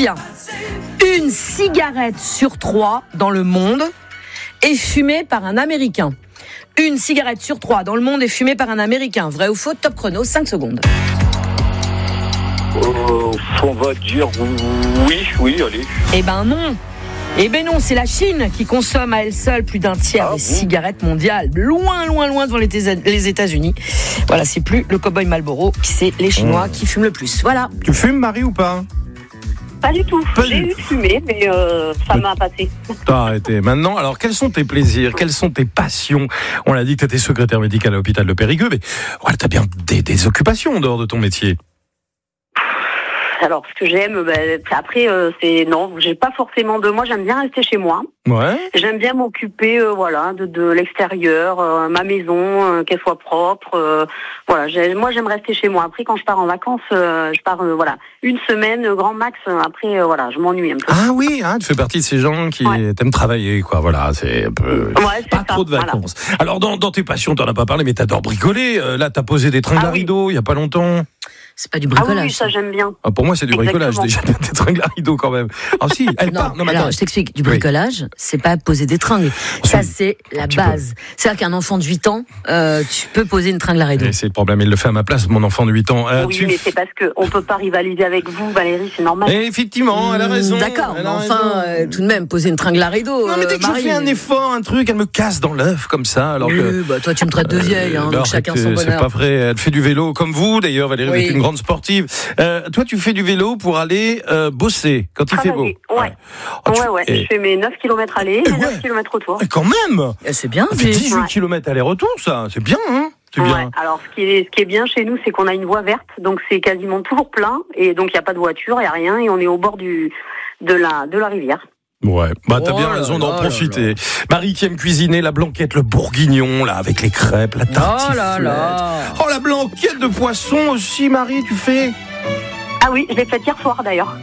bien. Une cigarette sur 3 dans le monde est fumée par un Américain. Une cigarette sur 3 dans le monde est fumée par un Américain. Vrai ou faux? Top chrono, 5 secondes. On va dire oui, allez. Eh ben non, c'est la Chine qui consomme à elle seule plus d'un tiers des cigarettes mondiales. Loin devant les États-Unis. Voilà, c'est plus le cow-boy Marlboro, c'est les Chinois qui fument le plus. Voilà. Tu fumes, Marie, ou pas? Pas du tout. J'ai eu de fumer, mais ça m'a passé. T'as arrêté. Maintenant, alors, quels sont tes plaisirs? Quelles sont tes passions? On l'a dit que t'étais secrétaire médicale à l'hôpital de Périgueux, mais voilà, t'as bien des occupations en dehors de ton métier. Alors, ce que j'aime, après, c'est non, j'ai pas forcément de. Moi, j'aime bien rester chez moi. Ouais. J'aime bien m'occuper, de l'extérieur, ma maison, qu'elle soit propre. Moi, j'aime rester chez moi. Après, quand je pars en vacances, je pars, une semaine, grand max. Après, je m'ennuie un peu. Ah oui, tu fais partie de ces gens qui t'aiment travailler, quoi. Voilà, c'est un peu pas trop de vacances. Voilà. Alors, dans tes passions, t'en as pas parlé, mais t'adores bricoler. Là, t'as posé des tringles à rideaux il y a pas longtemps. C'est pas du bricolage. Ah oui, ça j'aime bien. Pour moi, c'est du bricolage. Déjà, des tringles à rideaux quand même. Ah si, alors, je t'explique. Du bricolage, c'est pas poser des tringles. Ça, c'est la base. C'est-à-dire qu'un enfant de 8 ans, tu peux poser une tringle à rideau. C'est le problème. Il le fait à ma place, mon enfant de 8 ans. Oui, mais c'est parce qu'on peut pas rivaliser avec vous, Valérie, c'est normal. Et effectivement, elle a raison. D'accord, mais enfin, tout de même, poser une tringle à rideau. Non, mais dès que je fais un effort, un truc, elle me casse dans l'œuf comme ça. Alors toi, tu me traites de vieille, donc chacun son bonheur. C'est pas vrai. Elle fait du vélo comme vous, d'ailleurs. Valérie est une grande sportive. Toi, tu fais du vélo pour aller bosser quand il fait beau. Ouais. Je fais mes 9 km aller et 9 km retour. Et quand même. C'est bien. Ça fait 18 km aller-retour, ça. C'est bien, hein. C'est bien. Alors, ce qui est bien chez nous, c'est qu'on a une voie verte, donc c'est quasiment toujours plein, et donc il n'y a pas de voiture, il n'y a rien, et on est au bord de la rivière. Ouais, t'as bien raison d'en profiter. Marie qui aime cuisiner la blanquette, le bourguignon, là, avec les crêpes, la tartiflette. Oh, la blanquette de poisson aussi, Marie, tu fais? Ah oui, je l'ai faite hier soir, d'ailleurs.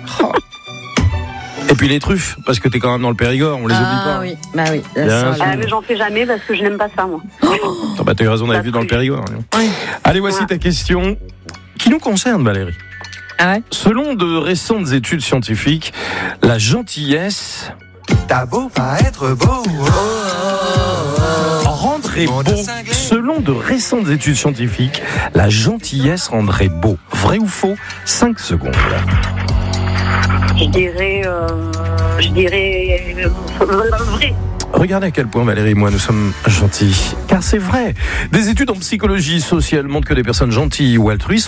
Et puis les truffes, parce que t'es quand même dans le Périgord, on les oublie pas. Oui. Mais j'en fais jamais parce que je n'aime pas ça, moi. T'as eu raison d'aller vivre dans le Périgord. Oui. Allez, voici ta question qui nous concerne, Valérie. Ah ouais. Selon de récentes études scientifiques, la gentillesse... T'as beau pas être beau, rendrait beau. Selon de récentes études scientifiques, la gentillesse rendrait beau. Vrai ou faux? 5 secondes. Je dirais vrai. Regardez à quel point Valérie et moi nous sommes gentils. Car c'est vrai. Des études en psychologie sociale montrent que des personnes gentilles ou altruistes